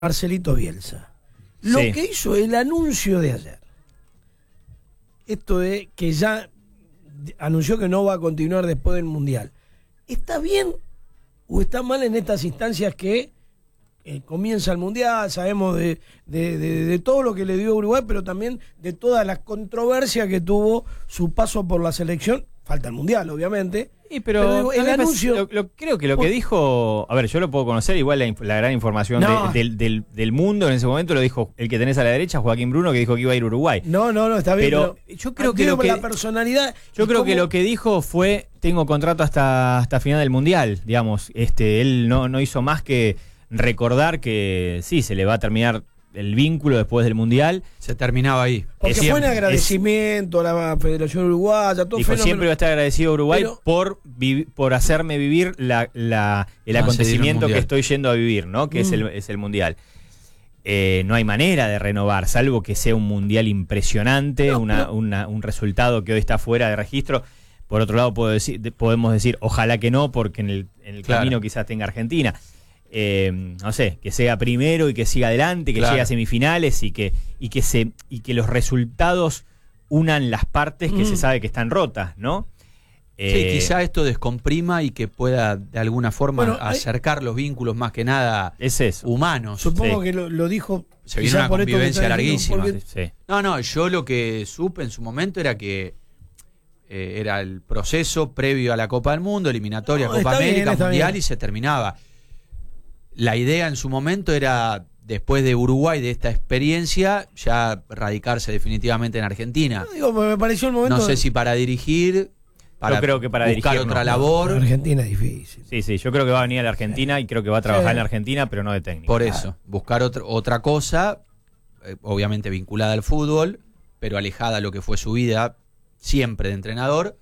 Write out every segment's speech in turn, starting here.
Marcelito Bielsa. Lo Sí. que hizo el anuncio de ayer. Esto de que ya anunció que no va a continuar después del Mundial. ¿Está bien o está mal en estas instancias que comienza el Mundial? Sabemos de todo lo que le dio a Uruguay, pero también de toda la controversia que tuvo su paso por la selección. Falta el Mundial, obviamente. Sí, pero digo, el anuncio... creo que lo que dijo, a ver, yo lo puedo conocer, igual la gran información No. del mundo en ese momento lo dijo el que tenés a la derecha, Joaquín Bruno, que dijo que iba a ir a Uruguay. No, está bien. Pero yo creo que digo lo por que la personalidad. Yo creo que cómo- lo que dijo fue, tengo contrato hasta final del Mundial, digamos. Él no hizo más que recordar que sí, se le va a terminar el vínculo después del Mundial. Se terminaba ahí. Porque fue siempre- en agradecimiento a la Federación Uruguaya, todo Dijo, fenómeno. siempre va a estar agradecido a Uruguay Pero- por hacerme vivir el acontecimiento que mundial. estoy yendo a vivir, ¿no? Que es el Mundial. No hay manera de renovar, salvo que sea un Mundial impresionante, un resultado que hoy está fuera de registro. Por otro lado, podemos decir, ojalá que no, porque en el Claro. camino quizás tenga Argentina. No sé, que sea primero y que siga adelante, que Claro. llegue a semifinales y que los resultados unan las partes que se sabe que están rotas, ¿no? Sí, quizá esto descomprima y que pueda de alguna forma Bueno, acercar los vínculos más que nada es eso. humanos. Supongo Sí. que lo dijo. Se viene quizás una por esto que convivencia está diciendo, larguísima. porque- Sí. No, yo lo que supe en su momento era que era el proceso previo a la Copa del Mundo, eliminatoria, No, Copa está bien, América, está Mundial bien. y se terminaba. La idea en su momento era, después de Uruguay, de esta experiencia, ya radicarse definitivamente en Argentina. No, digo, me pareció el momento. No sé si para dirigir, para Yo creo que para buscar dirigir, otra no. labor. Argentina es difícil. Sí, yo creo que va a venir a la Argentina y creo que va a trabajar Sí. en la Argentina, pero no de técnico. Por eso, buscar otra cosa, obviamente vinculada al fútbol, pero alejada de lo que fue su vida siempre de entrenador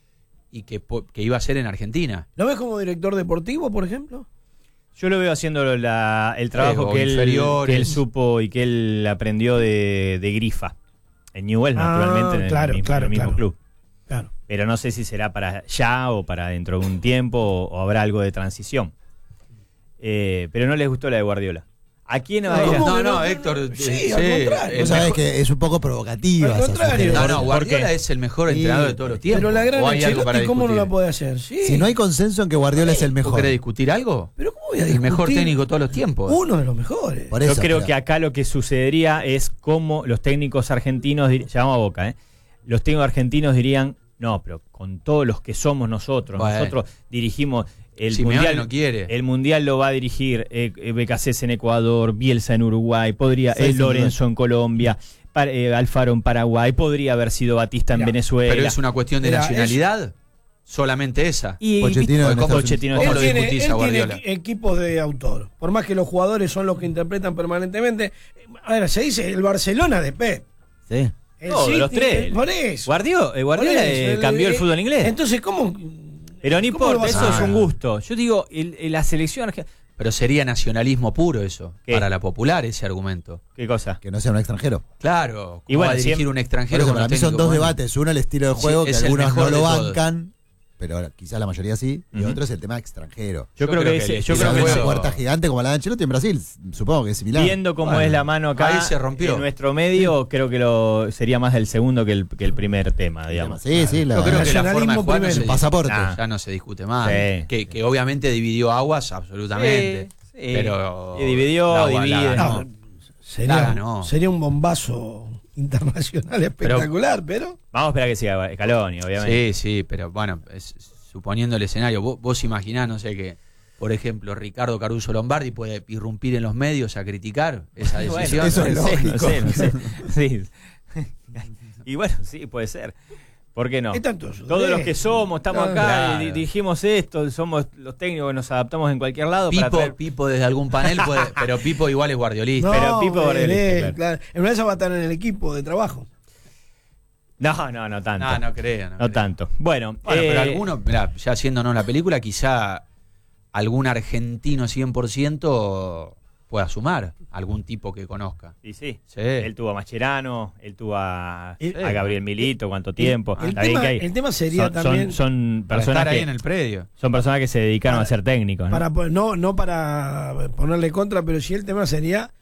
y que iba a ser en Argentina. ¿Lo ves como director deportivo, por ejemplo? Yo lo veo haciendo el trabajo O que él inferiores. supo y que él aprendió de Grifa. En Newell's, naturalmente, en el mismo club. Claro. Pero no sé si será para ya o para dentro de un tiempo o habrá algo de transición. Pero no les gustó la de Guardiola. ¿A quién va a ir? ¿Cómo No, que no, Héctor, Sí, al contrario. Vos sabés que es un poco provocativa Al esa contrario. sugerencia. No, Guardiola qué? es el mejor Sí, entrenador de todos los tiempos. Pero la gran ¿O hay algo para Ancelotti, ¿cómo no la discutir? puede hacer? Sí. Si no hay consenso en que Guardiola es el ¿Vos mejor. querés discutir algo? Pero ¿cómo voy a El discutir? mejor técnico de todos los tiempos. Uno de los mejores. Por Yo eso, creo pero- que acá lo que sucedería es como los técnicos argentinos, llamamos a Boca, los técnicos argentinos dirían, no, pero con todos los que somos nosotros, Bueno. nosotros dirigimos el Simeone Mundial. no quiere. El Mundial lo va a dirigir BKC en Ecuador, Bielsa en Uruguay, podría Sí, sin Lorenzo en Colombia, Alfaro en Paraguay, podría haber sido Batista en Mirá, Venezuela. Pero es una cuestión de Mira, nacionalidad. Solamente esa. Y Pochettino en ¿Cómo Estados Pochettino ¿Cómo Él lo tiene, discutís él a tiene Guardiola? equipos de autor. Por más que los jugadores son los que interpretan permanentemente. A ver, se dice el Barcelona de Pep. Sí. El Todos, City, los tres. Por eso. Guardiola Por eso, cambió el fútbol inglés. Entonces, ¿cómo? Pero no ¿cómo lo importa, vas eso a- es un gusto. Yo digo, la selección argentina. Pero sería nacionalismo puro eso. ¿Qué? Para la popular ese argumento. ¿Qué cosa? Que no sea un extranjero. Claro. Y ¿Cómo bueno, va a dirigir siempre- un Por extranjero? eso, con para un mí son técnico dos bueno? debates. Uno el estilo de juego, Sí, que es el algunos mejor no lo de todos. bancan, pero ahora quizás la mayoría sí. Y Ujú. otro es el tema extranjero. Yo creo que el ese- yo estilo creo Quizás que de una ese- juego- puerta gigante como la de Ancelotti en Brasil, supongo que es similar. viendo cómo Bueno, es la mano acá ahí se rompió. en nuestro medio, creo que sería más el segundo que el primer tema, digamos. Sí, sí, la, Yo creo que la Nacionalismo forma de jugar no primero. se el pasaporte. Ah. ya no se discute más. Sí. Que obviamente dividió aguas absolutamente. Sí, Pero y dividió, la divide. ganó. No, La ganó. sería un bombazo internacional espectacular, pero Vamos a esperar que siga Scaloni, obviamente. Sí, pero bueno, suponiendo el escenario, vos imaginás, no sé, que, por ejemplo, Ricardo Caruso Lombardi puede irrumpir en los medios a criticar esa Bueno, decisión. eso es no sé, lógico. no sé. Sí. Y bueno, sí, puede ser. ¿Por qué no? es tanto eso. Todos los que somos, estamos acá, Claro. y dijimos esto, somos los técnicos que nos adaptamos en cualquier lado. para traer- Pipo desde algún panel puede, pero Pipo igual es guardiolista. pero Pipo Borrelli, claro. En una de esas va a estar en el equipo de trabajo. No tanto. No creo. No tanto. Bueno, Bueno, pero alguno, mirá, ya haciéndonos la película, quizá algún argentino 100% pueda sumar, algún tipo que conozca. Y sí, Sí. él tuvo a Mascherano, él tuvo a El- Gabriel Milito, cuánto tiempo. El Está bien tema, que hay- el tema sería son también... son Para personas estar ahí que, en el predio. son personas que se dedicaron a ser técnicos, ¿no? No para ponerle contra, pero sí el tema sería